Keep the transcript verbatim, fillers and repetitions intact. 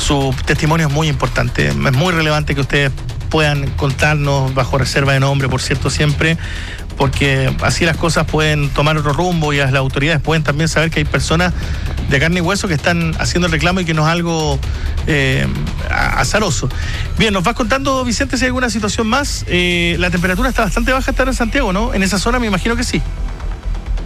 su testimonio es muy importante, es muy relevante que ustedes puedan contarnos bajo reserva de nombre, por cierto, siempre, porque así las cosas pueden tomar otro rumbo y las autoridades pueden también saber que hay personas de carne y hueso que están haciendo el reclamo y que no es algo eh, azaroso. Bien, nos vas contando, Vicente, si hay alguna situación más. Eh, la temperatura está bastante baja esta hora en Santiago, ¿no? En esa zona me imagino que sí.